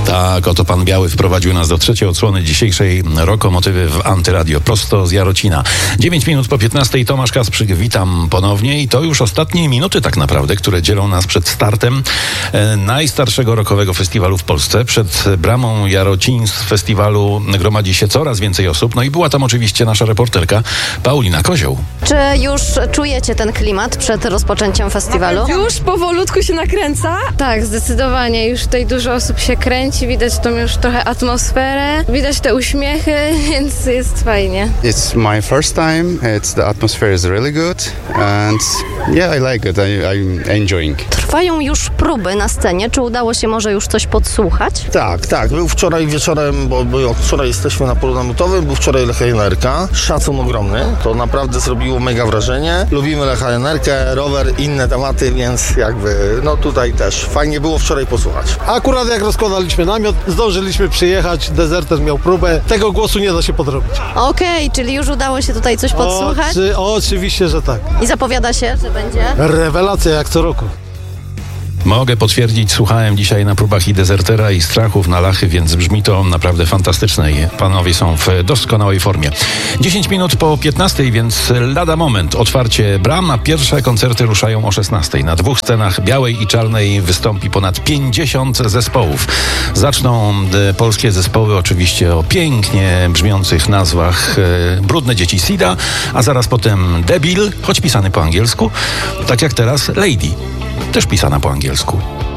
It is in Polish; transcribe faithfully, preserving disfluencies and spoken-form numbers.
Tak, oto pan Biały wprowadził nas do trzeciej odsłony dzisiejszej Rokomotywy w Antyradio, prosto z Jarocina. dziewięć minut po piętnastej, Tomasz Kasprzyk, witam ponownie i to już ostatnie minuty tak naprawdę, które dzielą nas przed startem e, najstarszego rockowego festiwalu w Polsce. Przed bramą Jarocin z festiwalu gromadzi się coraz więcej osób, no i była tam oczywiście nasza reporterka Paulina Kozioł. Czy już czujecie ten klimat przed rozpoczęciem festiwalu? Już powolutku się nakręca? Tak, zdecydowanie. Już tutaj dużo osób się kręci, widać tą już trochę atmosferę, widać te uśmiechy, więc jest fajnie. It's my first time. It's the atmosphere is really good and yeah, I like it. I, I'm enjoying. Trwają już próby na scenie. Czy udało się może już coś podsłuchać? Tak, tak. Był wczoraj wieczorem, bo, bo od wczoraj jesteśmy na polu namiotowym, był wczoraj Lecha Jenerka. Szacun ogromny. To naprawdę zrobiło mega wrażenie. Lubimy Lecha Jenerkę, rower, inne tematy, więc jakby no tutaj też fajnie było wczoraj posłuchać. Akurat jak rozkładaliśmy namiot, zdążyliśmy przyjechać, Dezerter miał próbę. Tego głosu nie da się podrobić. Okej, okay, czyli już udało się tutaj coś podsłuchać? O, czy, o, oczywiście, że tak. I zapowiada się, że będzie? Rewelacja jak co roku. Mogę potwierdzić, słuchałem dzisiaj na próbach i Dezertera, i Strachów na Lachy, więc brzmi to naprawdę fantastycznie. Panowie są w doskonałej formie. dziesięć minut po piętnastej, więc lada moment. Otwarcie bram, a pierwsze koncerty ruszają o szesnastej. Na dwóch scenach, białej i czarnej, wystąpi ponad pięćdziesiąt zespołów. Zaczną e, polskie zespoły oczywiście o pięknie brzmiących nazwach e, Brudne Dzieci Sida, a zaraz potem Debil, choć pisany po angielsku, tak jak teraz Lady, też pisana po angielsku.